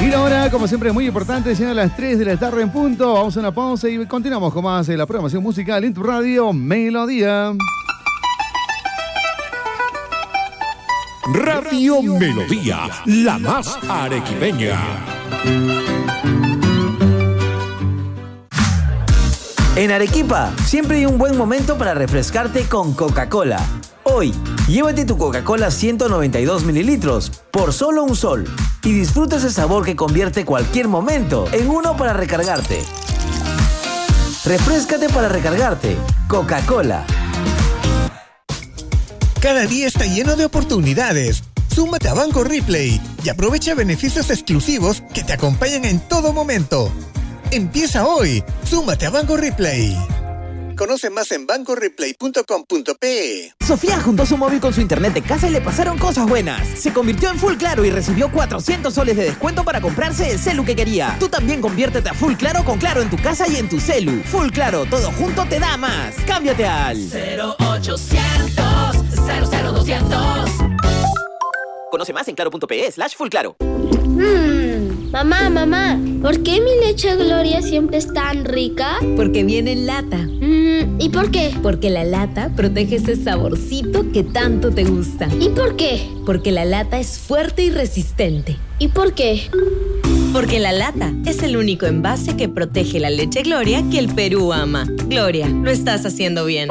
Y la hora, como siempre, es muy importante, siendo las 3 de la tarde en punto. Vamos a una pausa y continuamos con más de la programación musical en tu radio Melodía. Radio Melodía, la más arequipeña. En Arequipa, siempre hay un buen momento para refrescarte con Coca-Cola. Hoy, llévate tu Coca-Cola 192 mililitros por solo $1 y disfruta ese sabor que convierte cualquier momento en uno para recargarte. Refréscate para recargarte. Coca-Cola. Cada día está lleno de oportunidades. Súmate a Banco Replay y aprovecha beneficios exclusivos que te acompañan en todo momento. Empieza hoy. Súmate a Banco Replay. Conoce más en bancoreplay.com.pe. Sofía juntó su móvil con su internet de casa y le pasaron cosas buenas. Se convirtió en Full Claro y recibió 400 soles de descuento para comprarse el celu que quería. Tú también conviértete a Full Claro con Claro en tu casa y en tu celu. Full Claro, todo junto te da más. Cámbiate al 0800 00200. Conoce más en claro.pe/fullclaro. Mamá, ¿por qué mi leche Gloria siempre es tan rica? Porque viene en lata. ¿Y por qué? Porque la lata protege ese saborcito que tanto te gusta. ¿Y por qué? Porque la lata es fuerte y resistente. ¿Y por qué? Porque la lata es el único envase que protege la leche Gloria que el Perú ama. Gloria, lo estás haciendo bien.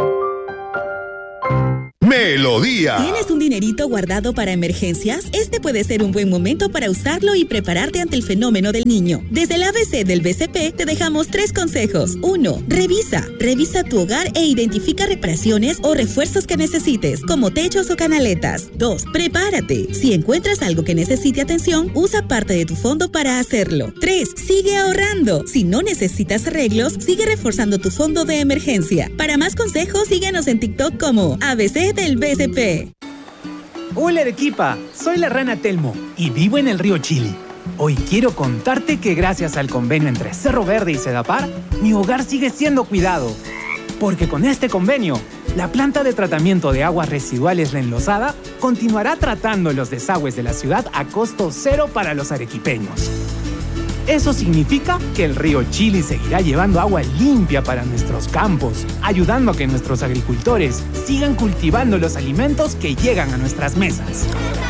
Melodía. ¿Tienes un dinerito guardado para emergencias? Este puede ser un buen momento para usarlo y prepararte ante el fenómeno del niño. Desde el ABC del BCP te dejamos 3 consejos. 1. Revisa tu hogar e identifica reparaciones o refuerzos que necesites, como techos o canaletas. 2. Prepárate. Si encuentras algo que necesite atención, usa parte de tu fondo para hacerlo. 3. Sigue ahorrando. Si no necesitas arreglos, sigue reforzando tu fondo de emergencia. Para más consejos, síguenos en TikTok como ABC del BCP. Hola Arequipa, soy la rana Telmo y vivo en el río Chili. Hoy quiero contarte que gracias al convenio entre Cerro Verde y Sedapar, mi hogar sigue siendo cuidado. Porque con este convenio, la planta de tratamiento de aguas residuales La Enlosada continuará tratando los desagües de la ciudad a costo cero para los arequipeños. Eso significa que el río Chili seguirá llevando agua limpia para nuestros campos, ayudando a que nuestros agricultores sigan cultivando los alimentos que llegan a nuestras mesas.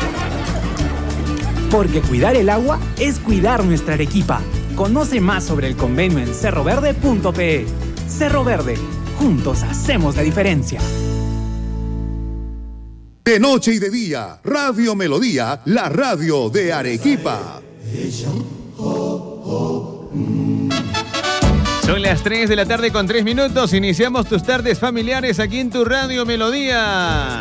Porque cuidar el agua es cuidar nuestra Arequipa. Conoce más sobre el convenio en cerroverde.pe. Cerro Verde, juntos hacemos la diferencia. De noche y de día, Radio Melodía, la radio de Arequipa. Son las 3 de la tarde con 3 minutos. Iniciamos tus tardes familiares aquí en tu radio Melodía.